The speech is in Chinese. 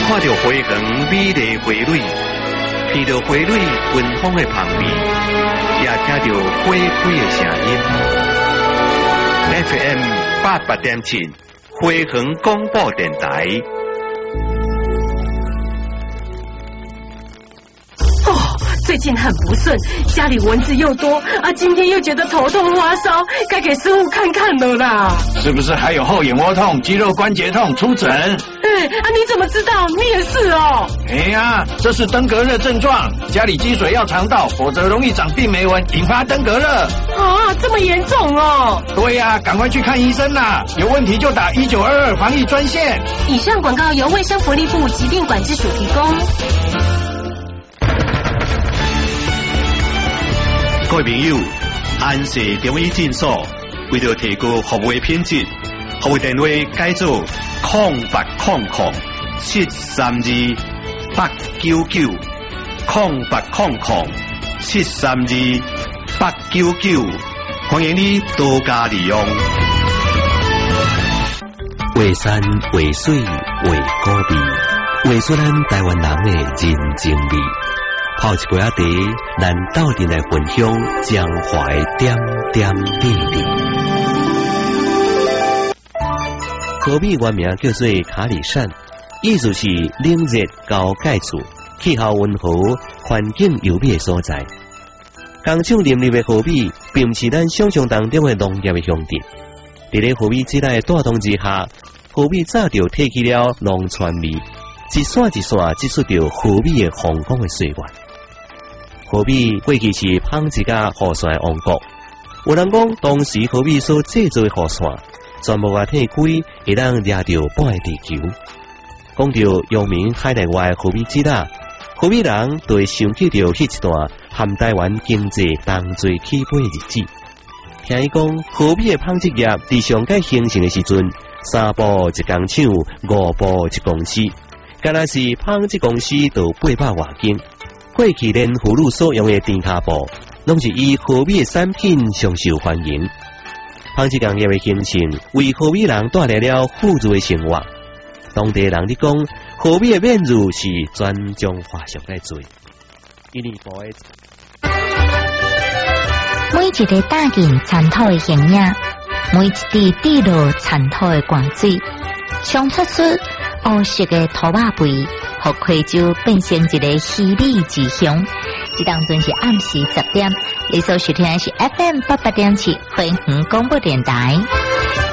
看到花园美丽花蕊，闻到花蕊芬芳的香味，也听到花开的声音。FM 88.7花园广播电台。 最近很不顺，家里蚊子又多啊，今天又觉得头痛发烧，该给师傅看看了啦。 是不是还有后眼窝痛、肌肉关节痛？出诊。 你怎么知道？你也是哦。 哎呀，这是登革热症状，家里积水要肠道，否则容易长病媒蚊，引发登革热。 啊，这么严重哦？ 对呀，赶快去看医生啦！有问题就打1922防疫专线。 以上广告由卫生福利部疾病管制署提供。 各位朋友，安氏中医诊所为了提高服务品质，服务电话改做0800-732-899，0800-732-899，欢迎你多加利用。 画山画水画古味，画出咱台湾人的人情味。泡一杯仔茶，咱斗阵来分享江淮点点滴滴。河米原名叫做卡里山，意思是冷热高钙处，气候温和、环境优美的所在。工厂林立的河米，并不是咱想象当中的农业的乡镇。在咧河米质量的带动之下，河米早就褪去了农村味，一线一线接触到河米的风光的岁月。河米过去是纺织甲雨伞的王国，有人讲当时河米所制造的雨伞，全部褪开会当掠到半个地球。讲到扬名海内外的河米籽啦，河米人就会想起到迄一段含台湾经济同齐起飞的日子。听伊讲，河米的纺织业伫上界兴盛的时阵，3步一工厂，5步一公司，敢若是纺织公司就800外间。过去连妇女所用的电卡布，拢是以河米的产品上受欢迎。纺织工业的兴盛，为河米人带来了富裕的生活。当地人咧讲，河米的面乳是专将化学来做。一年步的每一个搭建产土的形影，每一滴滴落产土的汗水，冲出乌色的土瓦肥。互溪州变成一个稀里之乡。这当阵是暗时10点，你所收听的是 FM 88.7花园广播电台。